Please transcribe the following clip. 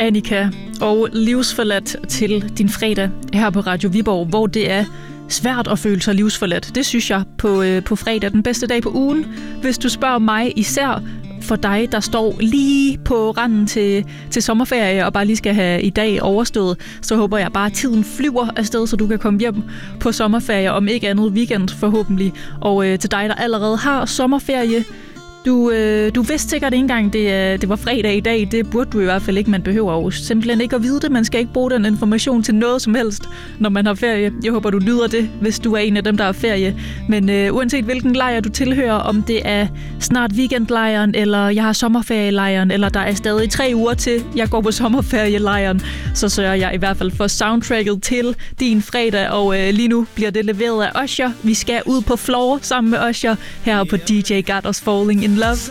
Annika, og livsforladt til din fredag her på Radio Viborg, hvor det er svært at føle sig livsforladt. Det synes jeg på fredag, den bedste dag på ugen. Hvis du spørger mig, især for dig, der står lige på randen til sommerferie og bare lige skal have i dag overstået, så håber jeg bare, at tiden flyver afsted, så du kan komme hjem på sommerferie, om ikke andet weekend forhåbentlig. Og til dig, der allerede har sommerferie, du vidste sikkert ikke engang, det var fredag i dag. Det burde du i hvert fald ikke. Man behøver jo simpelthen ikke at vide det. Man skal ikke bruge den information til noget som helst, når man har ferie. Jeg håber, du nyder det, hvis du er en af dem, der har ferie. Men uanset hvilken lejr du tilhører, om det er snart weekendlejren, eller jeg har sommerferielejren, eller der er stadig 3 uger til, jeg går på sommerferielejren, så sørger jeg i hvert fald for soundtracket til din fredag. Og lige nu bliver det leveret af Usher. Vi skal ud på floor sammen med Usher her på DJ Got Us Falling in Love.